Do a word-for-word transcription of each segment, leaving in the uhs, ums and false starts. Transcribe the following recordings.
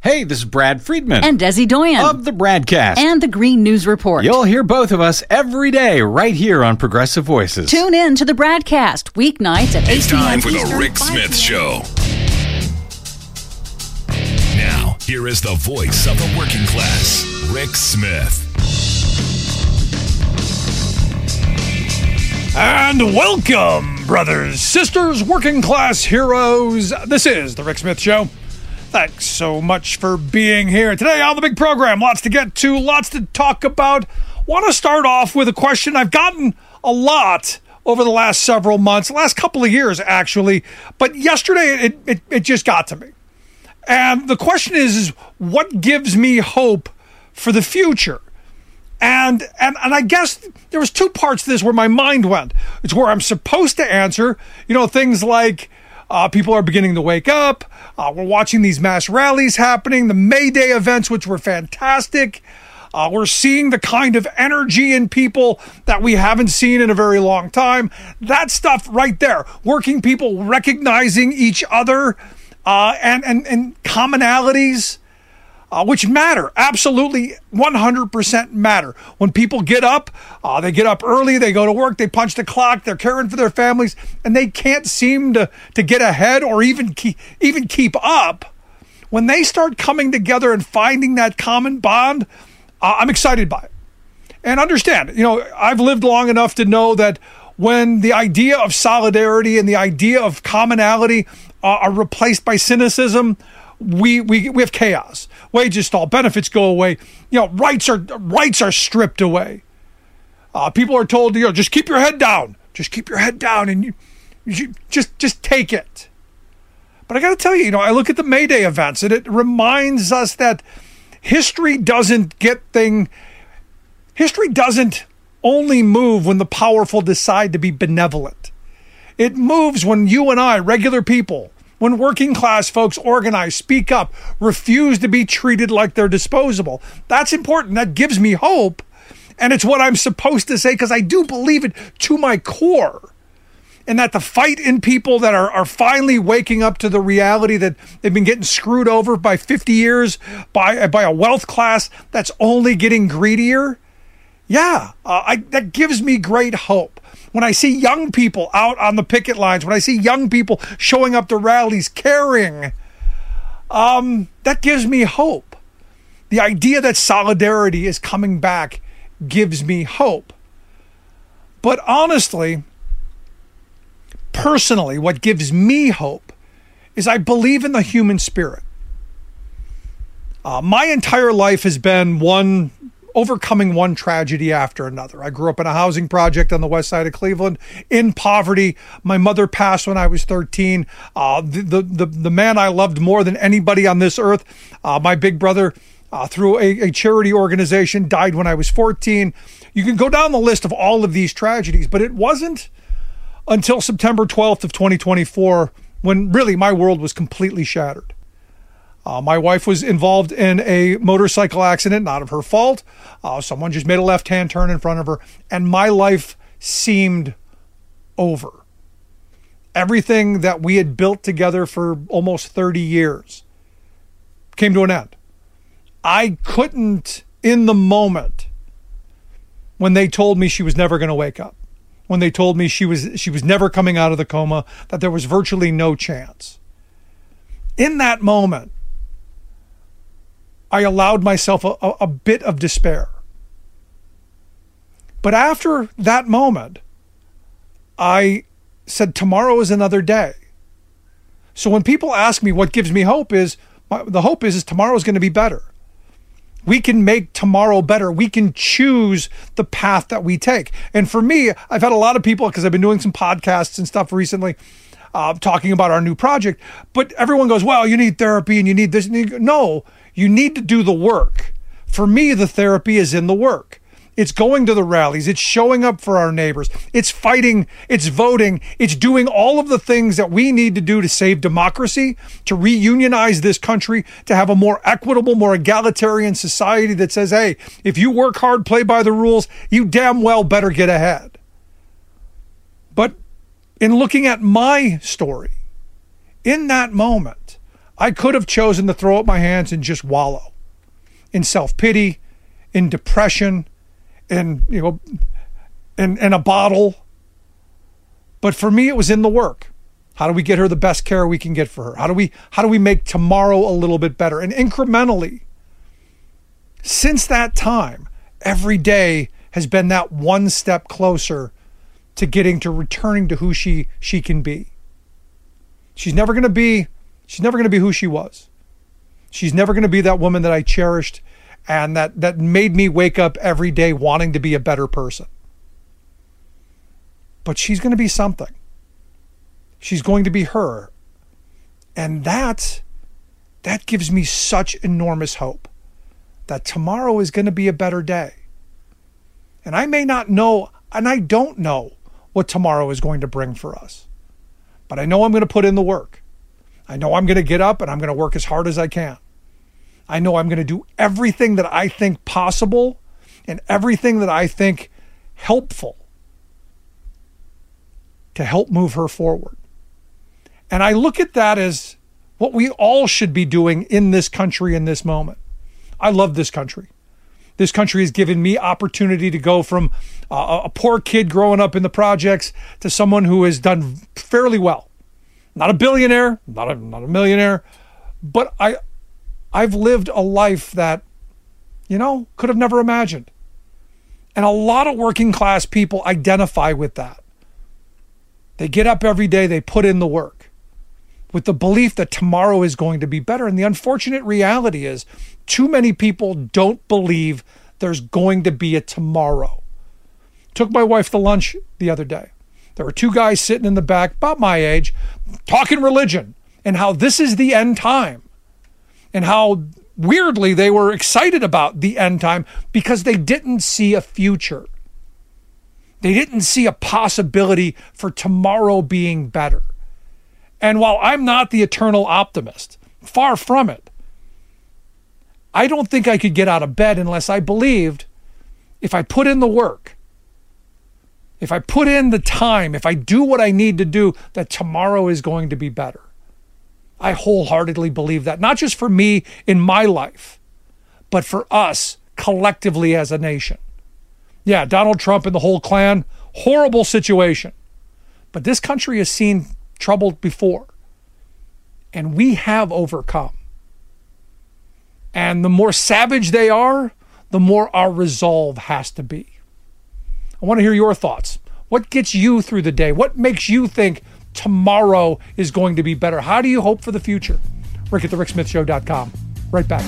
Hey, this is Brad Friedman. And Desi Doyen. Of the Bradcast. And the Green News Report. You'll hear both of us every day right here on Progressive Voices. Tune in to the Bradcast, weeknights at eight p.m. It's time for Eastern, the Rick Smith Show. Now, here is the voice of the working class, Rick Smith. And welcome, brothers, sisters, working class heroes. This is the Rick Smith Show. Thanks so much for being here. Today on the big program, lots to get to, lots to talk about. Want to start off with a question I've gotten a lot over the last several months, last couple of years, actually. But yesterday, it, it, it just got to me. And the question is, is what gives me hope for the future? And, and and I guess there was two parts to this where my mind went. It's where I'm supposed to answer, you know, things like uh, people are beginning to wake up. Uh, we're watching these mass rallies happening, the May Day events, which were fantastic. Uh, we're seeing the kind of energy in people that we haven't seen in a very long time. That stuff right there. Working people recognizing each other uh, and, and, and commonalities. Uh, which matter, absolutely one hundred percent matter. When people get up, uh, they get up early, they go to work, they punch the clock, they're caring for their families, and they can't seem to, to get ahead or even keep, even keep up. When they start coming together and finding that common bond, uh, I'm excited by it. And understand, you know, I've lived long enough to know that when the idea of solidarity and the idea of commonality uh, are replaced by cynicism, We, we we have chaos. Wages stall, benefits go away. You know, rights are rights are stripped away. Uh, people are told, you know, just keep your head down. Just keep your head down, and you, you just just take it. But I got to tell you, you know, I look at the May Day events, and it reminds us that history doesn't get thing. History doesn't only move when the powerful decide to be benevolent. It moves when you and I, regular people, when working class folks organize, speak up, refuse to be treated like they're disposable. That's important. That gives me hope. And it's what I'm supposed to say because I do believe it to my core. And that the fight in people that are, are finally waking up to the reality that they've been getting screwed over by fifty years by, by a wealth class that's only getting greedier. Yeah, uh, I, that gives me great hope. When I see young people out on the picket lines, when I see young people showing up to rallies, caring, um, that gives me hope. The idea that solidarity is coming back gives me hope. But honestly, personally, what gives me hope is I believe in the human spirit. Uh, my entire life has been one overcoming one tragedy after another. I grew up in a housing project on the west side of Cleveland in poverty. My mother passed when I was thirteen. Uh, the, the, the, the man I loved more than anybody on this earth, uh, my big brother, uh, through a, a charity organization, died when I was fourteen. You can go down the list of all of these tragedies, but it wasn't until September twelfth of twenty twenty-four when really my world was completely shattered. Uh, my wife was involved in a motorcycle accident, not of her fault. Uh, someone just made a left-hand turn in front of her, and my life seemed over. Everything that we had built together for almost thirty years came to an end. I couldn't, in the moment, when they told me she was never going to wake up, when they told me she was she was never coming out of the coma, that there was virtually no chance. In that moment, I allowed myself a, a, a bit of despair. But after that moment, I said, tomorrow is another day. So when people ask me what gives me hope is, my, the hope is, is tomorrow is going to be better. We can make tomorrow better. We can choose the path that we take. And for me, I've had a lot of people, because I've been doing some podcasts and stuff recently, uh, talking about our new project. But everyone goes, well, you need therapy and you need this. And you go, no, you need to do the work. For me, the therapy is in the work. It's going to the rallies. It's showing up for our neighbors. It's fighting. It's voting. It's doing all of the things that we need to do to save democracy, to reunionize this country, to have a more equitable, more egalitarian society that says, hey, if you work hard, play by the rules, you damn well better get ahead. But in looking at my story, in that moment, I could have chosen to throw up my hands and just wallow in self-pity, in depression, in, you know, in, in a bottle. But for me, it was in the work. How do we get her the best care we can get for her? How do we, how do we make tomorrow a little bit better? And incrementally, since that time, every day has been that one step closer to getting to returning to who she, she can be. She's never going to be, she's never going to be who she was. She's never going to be that woman that I cherished and that, that made me wake up every day wanting to be a better person. But she's going to be something. She's going to be her. And that, that gives me such enormous hope that tomorrow is going to be a better day. And I may not know, and I don't know what tomorrow is going to bring for us. But I know I'm going to put in the work. I know I'm going to get up and I'm going to work as hard as I can. I know I'm going to do everything that I think possible and everything that I think helpful to help move her forward. And I look at that as what we all should be doing in this country in this moment. I love this country. This country has given me opportunity to go from uh, a poor kid growing up in the projects to someone who has done fairly well. Not a billionaire, not a, not a millionaire, but I, I've lived a life that, you know, could have never imagined. And a lot of working class people identify with that. They get up every day, they put in the work with the belief that tomorrow is going to be better. And the unfortunate reality is too many people don't believe there's going to be a tomorrow. Took my wife to lunch the other day. There were two guys sitting in the back, about my age, talking religion and how this is the end time. And how weirdly they were excited about the end time because they didn't see a future. They didn't see a possibility for tomorrow being better. And while I'm not the eternal optimist, far from it, I don't think I could get out of bed unless I believed if I put in the work, if I put in the time, if I do what I need to do, that tomorrow is going to be better. I wholeheartedly believe that, not just for me in my life, but for us collectively as a nation. Yeah, Donald Trump and the whole clan, horrible situation. But this country has seen trouble before, and we have overcome. And the more savage they are, the more our resolve has to be. I want to hear your thoughts. What gets you through the day? What makes you think tomorrow is going to be better? How do you hope for the future? Rick at the rick smith show dot com. Right back.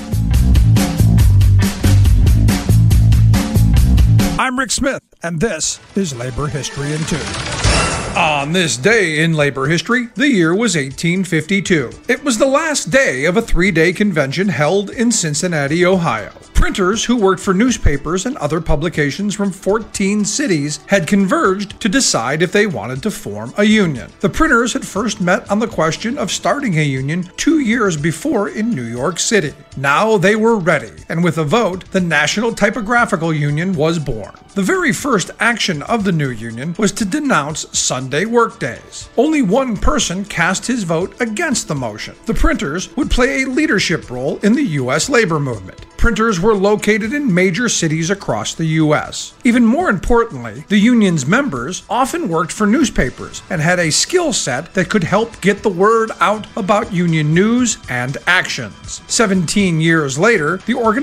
I'm Rick Smith, and this is Labor History in Two. On this day in labor history, the year was eighteen fifty-two. It was the last day of a three-day convention held in Cincinnati, Ohio. Printers who worked for newspapers and other publications from fourteen cities had converged to decide if they wanted to form a union. The printers had first met on the question of starting a union two years before in New York City. Now they were ready, and with a vote, the National Typographical Union was born. The very first action of the new union was to denounce Sunday workdays. Only one person cast his vote against the motion. The printers would play a leadership role in the U S labor movement. Printers were located in major cities across the U S. Even more importantly, the union's members often worked for newspapers and had a skill set that could help get the word out about union news and actions. Seventeen years later, the organization